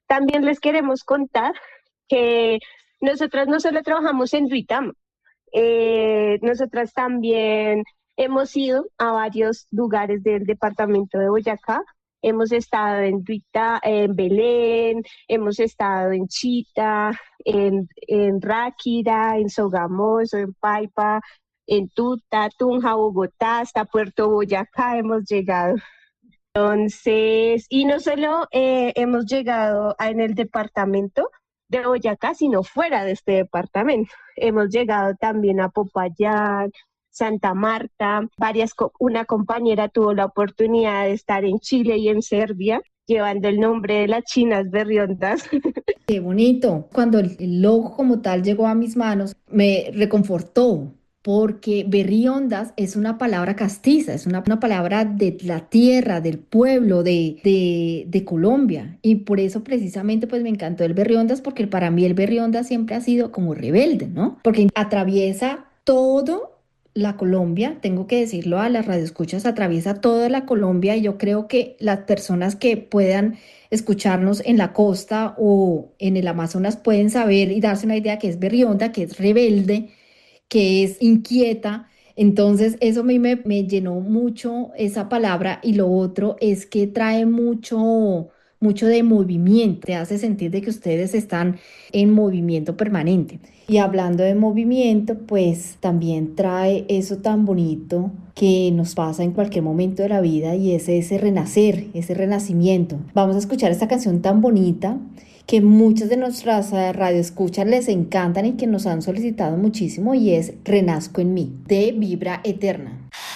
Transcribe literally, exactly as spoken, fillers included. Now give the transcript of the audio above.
También les queremos contar que nosotras no solo trabajamos en Duitama, eh, nosotras también hemos ido a varios lugares del departamento de Boyacá. Hemos estado en Duita, en Belén, hemos estado en Chita, en, en Ráquira, en Sogamoso, en Paipa, en Tuta, Tunja, Bogotá, hasta Puerto Boyacá hemos llegado. Entonces, y no solo eh, hemos llegado a- en el departamento de Boyacá, sino fuera de este departamento. Hemos llegado también a Popayán, Santa Marta, varias, co- una compañera tuvo la oportunidad de estar en Chile y en Serbia, llevando el nombre de las chinas berriondas. Qué bonito. Cuando el, el logo como tal llegó a mis manos, me reconfortó, porque berriondas es una palabra castiza, es una, una palabra de la tierra, del pueblo, de, de, de Colombia. Y por eso precisamente pues me encantó el berriondas, porque para mí el berriondas siempre ha sido como rebelde, ¿no? Porque atraviesa todo la Colombia, tengo que decirlo a las radioescuchas, atraviesa toda la Colombia, y yo creo que las personas que puedan escucharnos en la costa o en el Amazonas pueden saber y darse una idea que es berrionda, que es rebelde, que es inquieta. Entonces, eso a mí me, me llenó mucho esa palabra, y lo otro es que trae mucho, mucho de movimiento, te hace sentir de que ustedes están en movimiento permanente. Y hablando de movimiento, pues también trae eso tan bonito que nos pasa en cualquier momento de la vida, y es ese renacer, ese renacimiento. Vamos a escuchar esta canción tan bonita que muchas de nuestras eh, radioescuchas les encantan y que nos han solicitado muchísimo, y es Renazco en mí, de Vibra Eterna.